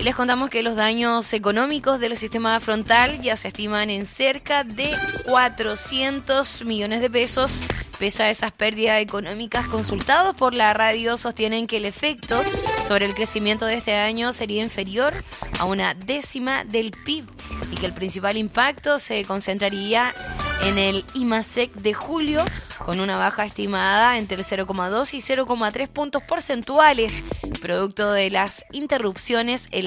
Y les contamos que los daños económicos del sistema frontal ya se estiman en cerca de 400 millones de pesos. Pese a esas pérdidas económicas, consultados por la radio sostienen que el efecto sobre el crecimiento de este año sería inferior a 1/10 del PIB y que el principal impacto se concentraría en el IMASEC de julio, con una baja estimada entre el 0,2 y 0,3 puntos porcentuales, producto de las interrupciones en